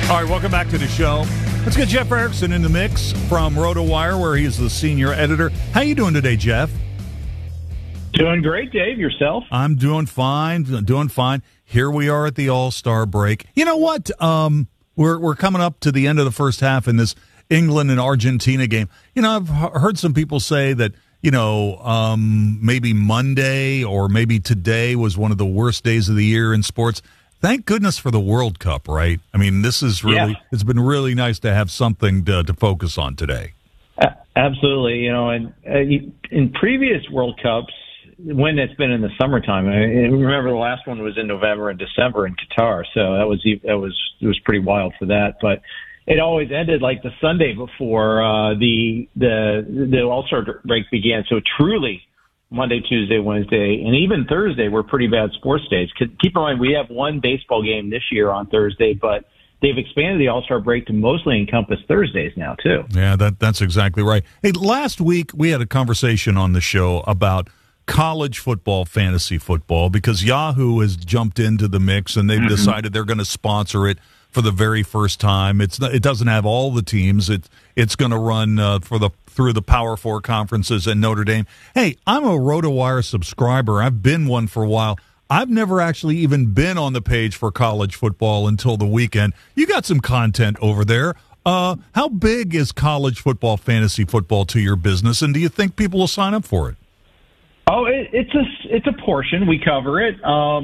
All right, welcome back to the show. Let's get Jeff Erickson in the mix from RotoWire, where he's the senior editor. How you doing today, Jeff? Doing great, Dave. Yourself? I'm doing fine. Here we are at the All-Star break. You know what? We're coming up to the end of the first half in this England and Argentina game. You know, I've heard some people say that, maybe Monday or maybe today was one of the worst days of the year in sports. Thank goodness for the World Cup, right? I mean, this is really, It's been really nice to have something to focus on today. Absolutely. And in previous World Cups, when it's been in the summertime, I remember the last one was in November and December in Qatar. So it was pretty wild for that. But it always ended like the Sunday before the All-Star break began. So truly, Monday, Tuesday, Wednesday, and even Thursday were pretty bad sports days. Keep in mind, we have one baseball game this year on Thursday, but they've expanded the All-Star break to mostly encompass Thursdays now, too. Yeah, that's exactly right. Hey, last week we had a conversation on the show about college football, fantasy football, because Yahoo has jumped into the mix and they've decided they're going to sponsor it for the very first time. It doesn't have all the teams. It's going to run through the Power Four conferences and Notre Dame. Hey, I'm a RotoWire subscriber. I've been one for a while. I've never actually even been on the page for college football until the weekend. You got some content over there. How big is college football, fantasy football to your business, and do you think people will sign up for it? Oh, it's a portion. We cover it.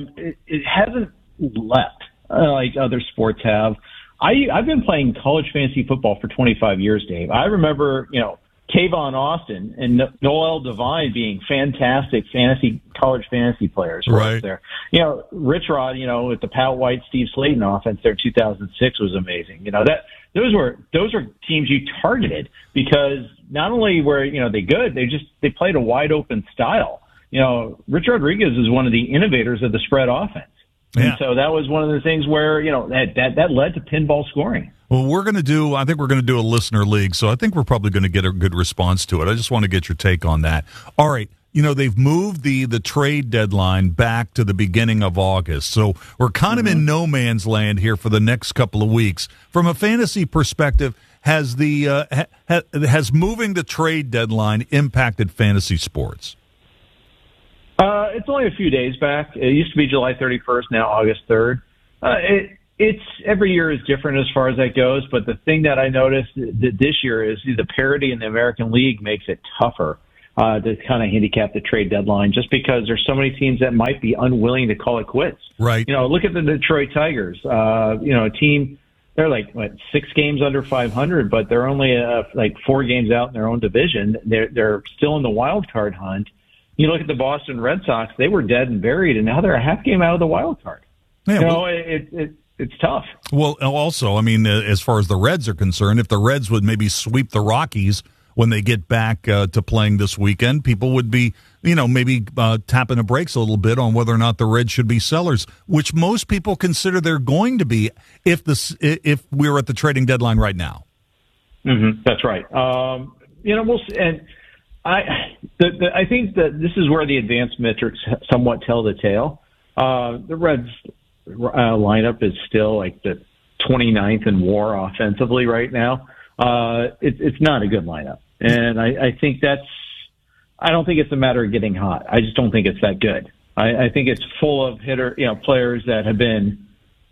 It hasn't leapt like other sports have. I've been playing college fantasy football for 25 years, Dave. I remember, Kayvon Austin and Noel Devine being fantastic college fantasy players right there. Rich Rod, with the Pat White, Steve Slayton offense there in 2006 was amazing. Those were teams you targeted because not only were they good, they played a wide open style. Rich Rodriguez is one of the innovators of the spread offense. Yeah. And so that was one of the things where, that led to pinball scoring. Well, I think we're going to do a listener league, so I think we're probably going to get a good response to it. I just want to get your take on that. All right. They've moved the trade deadline back to the beginning of August. So we're kind of in no man's land here for the next couple of weeks. From a fantasy perspective, has moving the trade deadline impacted fantasy sports? It's only a few days back. It used to be July 31st, now August 3rd. It's every year is different as far as that goes, but the thing that I noticed this year is the parity in the American League makes it tougher to kind of handicap the trade deadline just because there's so many teams that might be unwilling to call it quits. Right. Look at the Detroit Tigers. A team, they're like 6 games under 500, but they're only 4 games out in their own division. They're still in the wild card hunt. You look at the Boston Red Sox; they were dead and buried, and now they're a half game out of the wild card. Yeah, it's tough. Well, also, as far as the Reds are concerned, if the Reds would maybe sweep the Rockies when they get back to playing this weekend, people would be, maybe tapping the brakes a little bit on whether or not the Reds should be sellers, which most people consider they're going to be if we're at the trading deadline right now. That's right. We'll see. And I think that this is where the advanced metrics somewhat tell the tale. The Reds lineup is still like the 29th in WAR offensively right now. It's not a good lineup, and I think I don't think it's a matter of getting hot. I just don't think it's that good. I think it's full of players that have been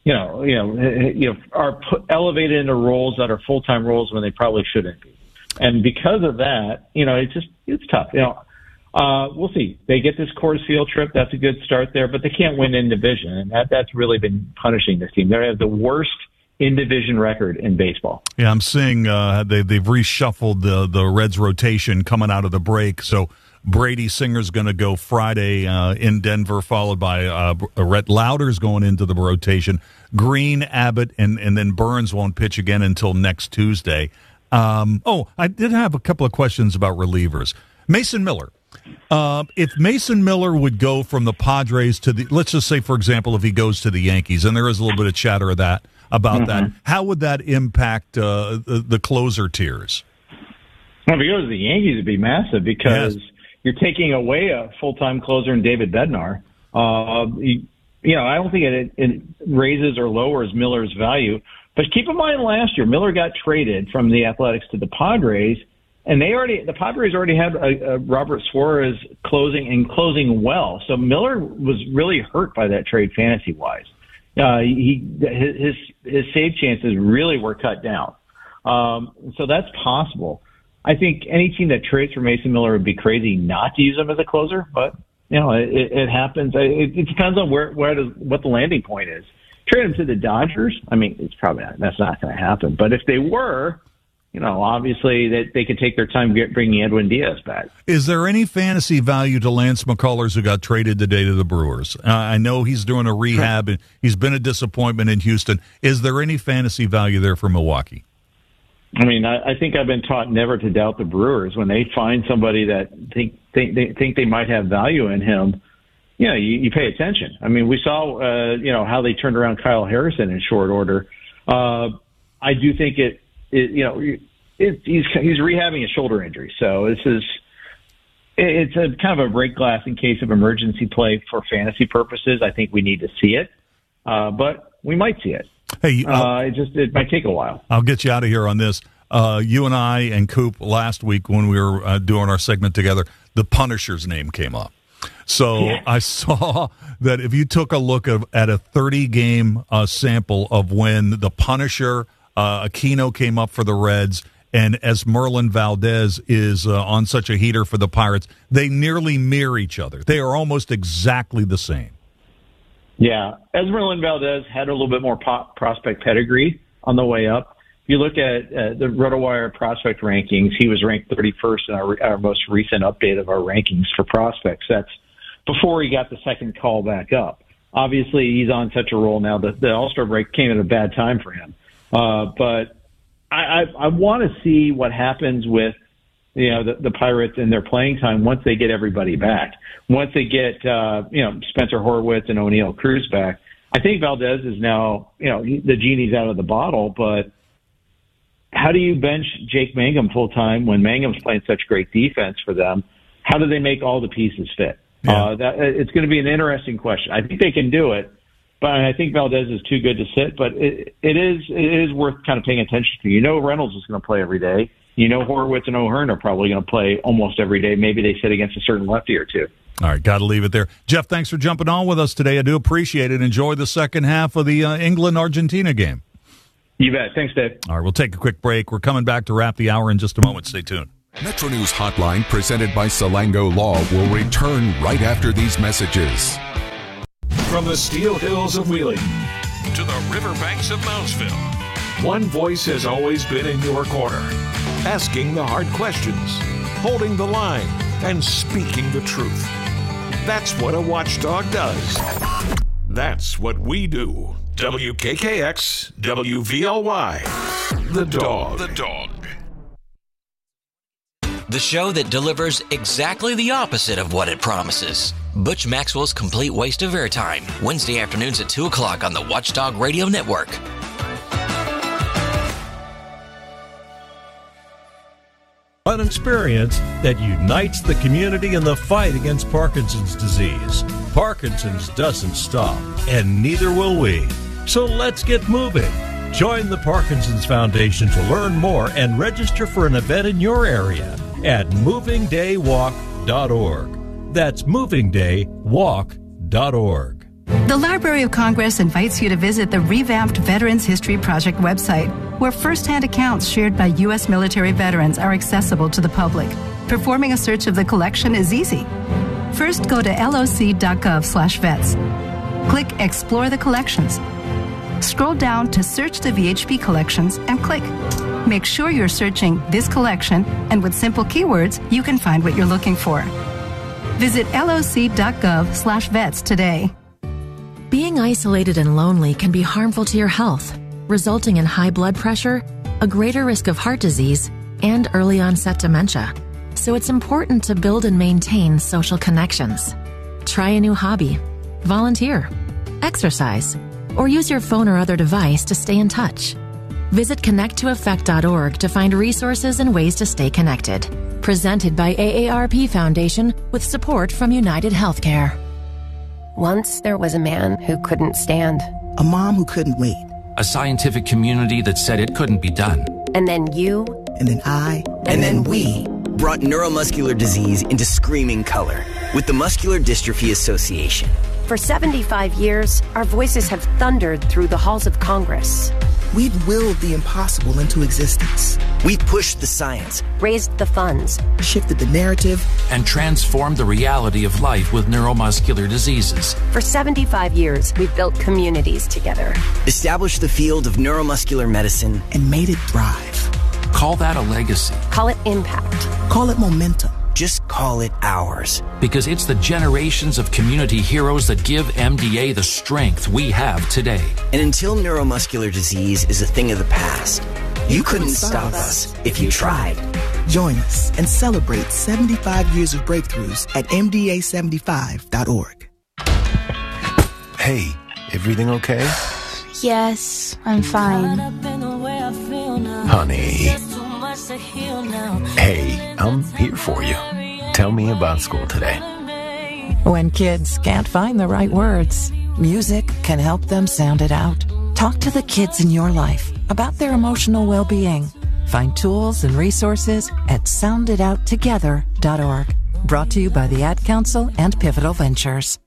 are elevated into roles that are full-time roles when they probably shouldn't be. And because of that, it's tough. We'll see. They get this Coors Field trip. That's a good start there, but they can't win in division, and that's really been punishing this team. They have the worst in-division record in baseball. Yeah, I'm seeing they've reshuffled the Reds rotation coming out of the break. So Brady Singer's going to go Friday in Denver, followed by Rhett Lauder's going into the rotation. Green, Abbott, and then Burns won't pitch again until next Tuesday. I did have a couple of questions about relievers. Mason Miller. If Mason Miller would go from the Padres to let's just say, for example, if he goes to the Yankees, and there is a little bit of chatter of that about that, how would that impact the closer tiers? Well, if he goes to the Yankees, it'd be massive because you're taking away a full-time closer in David Bednar. I don't think it raises or lowers Miller's value. But keep in mind last year, Miller got traded from the Athletics to the Padres, and the Padres already had Robert Suarez closing well. So Miller was really hurt by that trade fantasy-wise. His save chances really were cut down. So that's possible. I think any team that trades for Mason Miller would be crazy not to use him as a closer, but it happens. It depends on what the landing point is. Trade him to the Dodgers. I mean, that's not going to happen. But if they were, obviously that they could take their time bringing Edwin Diaz back. Is there any fantasy value to Lance McCullers, who got traded today to the Brewers? I know he's doing a rehab and he's been a disappointment in Houston. Is there any fantasy value there for Milwaukee? I mean, I think I've been taught never to doubt the Brewers. When they find somebody that think they might have value in him, you pay attention. I mean, we saw, how they turned around Kyle Harrison in short order. I do think he's rehabbing a shoulder injury. So it's a kind of a break glass in case of emergency play for fantasy purposes. I think we need to see it, but we might see it. Hey, it might take a while. I'll get you out of here on this. You and I and Coop last week when we were doing our segment together, the Punisher's name came up. So yeah. I saw that if you took a look at a 30-game sample of when the Punisher, Aquino came up for the Reds, and Esmerlin Valdez is on such a heater for the Pirates, they nearly mirror each other. They are almost exactly the same. Yeah, Esmerlin Valdez had a little bit more prospect pedigree on the way up. If you look at the RotoWire prospect rankings, he was ranked 31st in our most recent update of our rankings for prospects. That's before he got the second call back up. Obviously, he's on such a roll now that the All-Star break came at a bad time for him. But I want to see what happens with the Pirates and their playing time once they get everybody back. Once they get Spencer Horwitz and O'Neal Cruz back, I think Valdez is now the genie's out of the bottle. But how do you bench Jake Mangum full time when Mangum's playing such great defense for them? How do they make all the pieces fit? Yeah. It's going to be an interesting question. I think they can do it, but I think Valdez is too good to sit. But it is worth kind of paying attention to. Reynolds is going to play every day. Horwitz and O'Hearn are probably going to play almost every day. Maybe they sit against a certain lefty or two. All right, got to leave it there. Jeff, thanks for jumping on with us today. I do appreciate it. Enjoy the second half of the England-Argentina game. You bet. Thanks, Dave. All right, we'll take a quick break. We're coming back to wrap the hour in just a moment. Stay tuned. Metro News Hotline, presented by Salango Law, will return right after these messages. From the Steel Hills of Wheeling to the riverbanks of Moundsville, one voice has always been in your corner, asking the hard questions, holding the line, and speaking the truth. That's what a watchdog does. That's what we do. WKKX, WVLY, The Dog. The Dog. The show that delivers exactly the opposite of what it promises. Butch Maxwell's Complete Waste of Airtime, Wednesday afternoons at 2 o'clock on the Watchdog Radio Network. An experience that unites the community in the fight against Parkinson's disease. Parkinson's doesn't stop, and neither will we. So let's get moving. Join the Parkinson's Foundation to learn more and register for an event in your area at movingdaywalk.org. That's movingdaywalk.org. The Library of Congress invites you to visit the revamped Veterans History Project website, where first-hand accounts shared by U.S. military veterans are accessible to the public. Performing a search of the collection is easy. First, go to loc.gov/vets. Click Explore the Collections. Scroll down to Search the VHP Collections and click. Make sure you're searching this collection, and with simple keywords, you can find what you're looking for. Visit loc.gov/vets today. Being isolated and lonely can be harmful to your health, resulting in high blood pressure, a greater risk of heart disease, and early onset dementia. So it's important to build and maintain social connections. Try a new hobby, volunteer, exercise, or use your phone or other device to stay in touch. Visit connecttoeffect.org to find resources and ways to stay connected. Presented by AARP Foundation with support from United Healthcare. Once there was a man who couldn't stand. A mom who couldn't wait. a scientific community that said it couldn't be done. And then you. And then I. And then we brought neuromuscular disease into screaming color with the Muscular Dystrophy Association. For 75 years, our voices have thundered through the halls of Congress. We've willed the impossible into existence. We've pushed the science, raised the funds, shifted the narrative, and transformed the reality of life with neuromuscular diseases. For 75 years, we've built communities together, established the field of neuromuscular medicine, and made it thrive. Call that a legacy. Call it impact. Call it momentum. Just call it ours. Because it's the generations of community heroes that give MDA the strength we have today. And until neuromuscular disease is a thing of the past, you couldn't stop us if you tried. Join us and celebrate 75 years of breakthroughs at MDA75.org. Hey, everything okay? Yes, I'm fine. Honey. Hey, I'm here for you. Tell me about school today. When kids can't find the right words, music can help them sound it out. Talk to the kids in your life about their emotional well-being. Find tools and resources at sounditouttogether.org. Brought to you by the Ad Council and Pivotal Ventures.